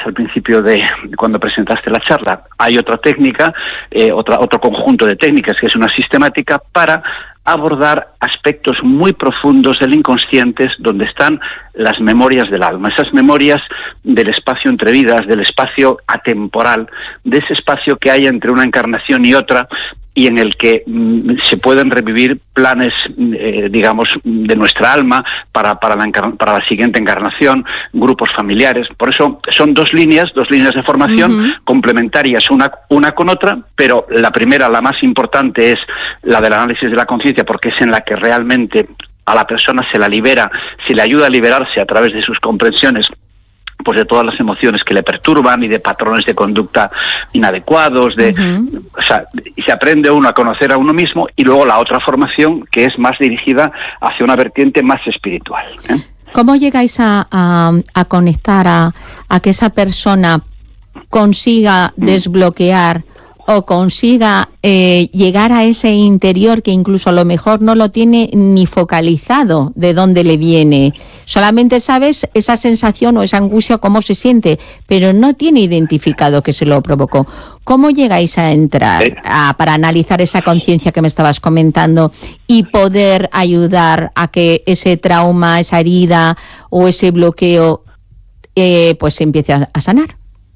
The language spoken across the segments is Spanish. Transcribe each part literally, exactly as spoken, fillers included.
al principio de cuando presentaste la charla, hay otra técnica, eh, otra, otro conjunto de técnicas que es una sistemática para abordar aspectos muy profundos del inconsciente, donde están las memorias del alma, esas memorias del espacio entre vidas, del espacio atemporal, de ese espacio que hay entre una encarnación y otra, y en el que mm, se pueden revivir planes, eh, digamos, de nuestra alma para, para, la para la siguiente encarnación, grupos familiares. Por eso son dos líneas, dos líneas de formación uh-huh. complementarias una, una con otra, pero la primera, la más importante, es la del análisis de la conciencia, porque es en la que realmente a la persona se la libera, se le ayuda a liberarse a través de sus comprensiones, pues de todas las emociones que le perturban y de patrones de conducta inadecuados, de, uh-huh. o sea, y se aprende uno a conocer a uno mismo, y luego la otra formación que es más dirigida hacia una vertiente más espiritual, ¿eh? ¿Cómo llegáis a, a, a conectar a, a que esa persona consiga mm. desbloquear o consiga eh, llegar a ese interior que incluso a lo mejor no lo tiene ni focalizado de dónde le viene? Solamente sabes esa sensación o esa angustia, cómo se siente, pero no tiene identificado que se lo provocó. ¿Cómo llegáis a entrar a, para analizar esa conciencia que me estabas comentando y poder ayudar a que ese trauma, esa herida o ese bloqueo eh, pues empiece a, a sanar?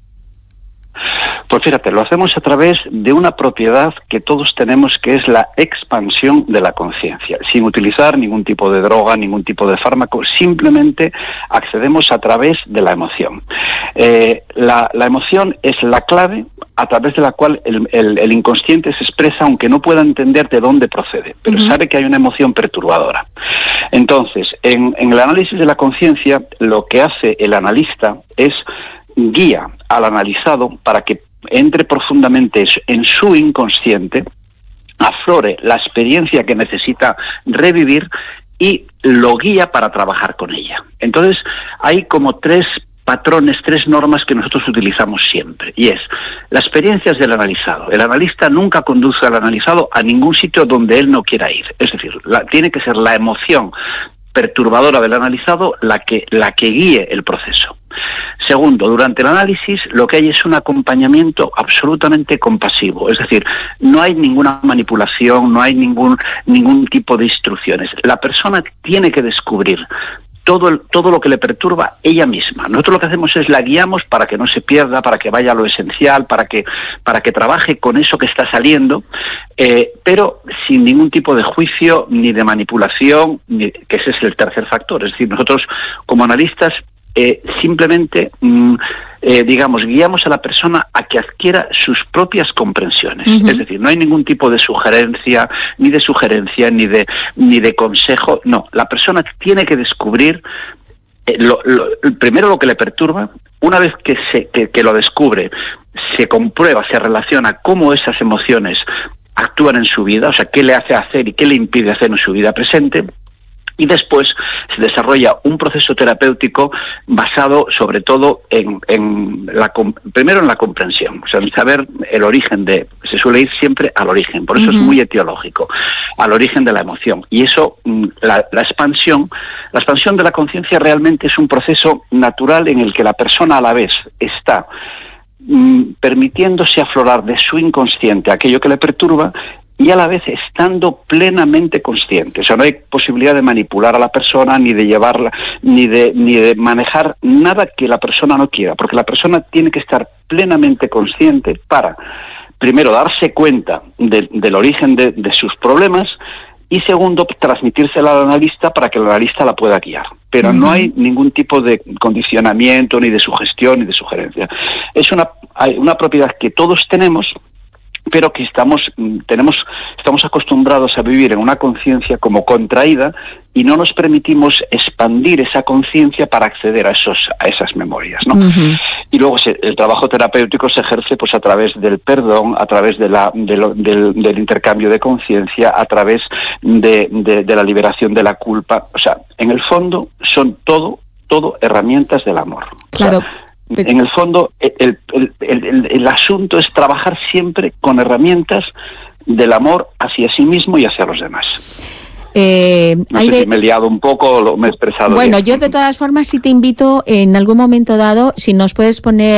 Pues fíjate, lo hacemos a través de una propiedad que todos tenemos, que es la expansión de la conciencia, sin utilizar ningún tipo de droga, ningún tipo de fármaco, simplemente accedemos a través de la emoción. Eh, la, la emoción es la clave a través de la cual el, el, el inconsciente se expresa, aunque no pueda entender de dónde procede, pero uh-huh. sabe que hay una emoción perturbadora. Entonces, en, en el análisis de la conciencia, lo que hace el analista es guía al analizado para que entre profundamente en su inconsciente, aflore la experiencia que necesita revivir y lo guía para trabajar con ella. Entonces, hay como tres patrones, tres normas que nosotros utilizamos siempre, y es, la experiencia es del analizado. El analista nunca conduce al analizado a ningún sitio donde él no quiera ir. Es decir, la, tiene que ser la emoción perturbadora del analizado la que, la que guíe el proceso. Segundo, durante el análisis lo que hay es un acompañamiento absolutamente compasivo, es decir, no hay ninguna manipulación, no hay ningún, ningún tipo de instrucciones. La persona tiene que descubrir todo, el, todo lo que le perturba ella misma. Nosotros lo que hacemos es la guiamos para que no se pierda, para que vaya a lo esencial, para que, para que trabaje con eso que está saliendo, eh, pero sin ningún tipo de juicio ni de manipulación, ni, que ese es el tercer factor. Es decir, nosotros como analistas Eh, simplemente, mm, eh, digamos, guiamos a la persona a que adquiera sus propias comprensiones. Uh-huh. Es decir, no hay ningún tipo de sugerencia, ni de sugerencia, ni de ni de consejo. No, la persona tiene que descubrir eh, lo, lo, primero lo que le perturba. Una vez que, se, que, que lo descubre, se comprueba, se relaciona cómo esas emociones actúan en su vida, o sea, qué le hace hacer y qué le impide hacer en su vida presente. Y después se desarrolla un proceso terapéutico basado sobre todo en, en la primero en la comprensión, o sea, en saber el origen de, se suele ir siempre al origen, por eso uh-huh. es muy etiológico, al origen de la emoción. Y eso, la, la expansión, la expansión de la conciencia realmente es un proceso natural en el que la persona a la vez está mm, permitiéndose aflorar de su inconsciente aquello que le perturba, y a la vez estando plenamente consciente. O sea, no hay posibilidad de manipular a la persona, ni de llevarla, ni de, ni de manejar nada que la persona no quiera, porque la persona tiene que estar plenamente consciente para, primero, darse cuenta de, del origen de, de sus problemas, y segundo, transmitírsela al analista para que el analista la pueda guiar. Pero uh-huh. no hay ningún tipo de condicionamiento, ni de sugestión, ni de sugerencia. Es una, hay una propiedad que todos tenemos, pero que estamos tenemos estamos acostumbrados a vivir en una conciencia como contraída y no nos permitimos expandir esa conciencia para acceder a esos a esas memorias, ¿no? Uh-huh. Y luego se, el trabajo terapéutico se ejerce pues a través del perdón, a través de la de lo, del, del intercambio de conciencia, a través de, de, de la liberación de la culpa. O sea, en el fondo son todo todo herramientas del amor. Claro. O sea, en el fondo, el, el, el, el asunto es trabajar siempre con herramientas del amor hacia sí mismo y hacia los demás. Eh, no sé de... si me he liado un poco o lo, me he expresado Bueno, bien. yo de todas formas sí te invito en algún momento dado, si nos puedes poner